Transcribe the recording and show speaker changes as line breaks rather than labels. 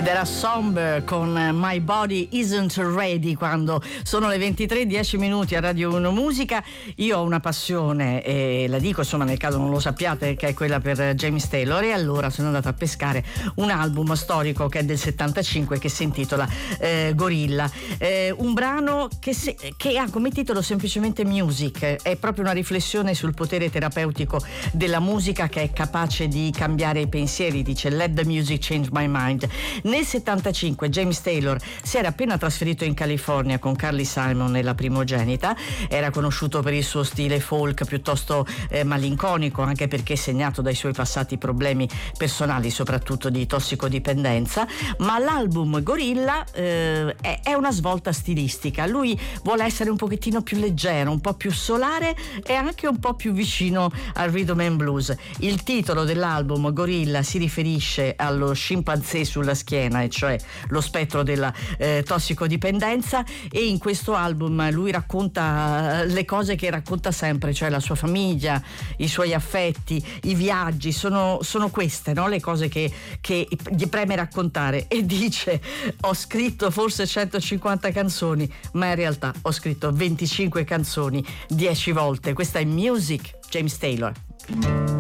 Ed era Somber con My Body Isn't Ready, quando sono le 23:10 a Radio 1 Musica. Io ho una passione, e la dico insomma nel caso non lo sappiate, che è quella per James Taylor, e allora sono andata a pescare un album storico che è del 75 che si intitola Gorilla, un brano che ha come titolo semplicemente Music. È proprio una riflessione sul potere terapeutico della musica, che è capace di cambiare i pensieri. Dice "Let the music change my mind". Nel 75 James Taylor si era appena trasferito in California con Carly Simon e la primogenita. Era conosciuto per il suo stile folk piuttosto malinconico, anche perché segnato dai suoi passati problemi personali, soprattutto di tossicodipendenza. Ma l'album Gorilla è una svolta stilistica. Lui vuole essere un pochettino più leggero, un po' più solare e anche un po' più vicino al rhythm and blues. Il titolo dell'album Gorilla si riferisce allo scimpanzé sulla schiena, e cioè lo spettro della tossicodipendenza, e in questo album lui racconta le cose che racconta sempre, cioè la sua famiglia, i suoi affetti, i viaggi. Sono queste, no? Le cose che gli preme raccontare, e dice: ho scritto forse 150 canzoni, ma in realtà ho scritto 25 canzoni 10 volte. Questa è Music, James Taylor.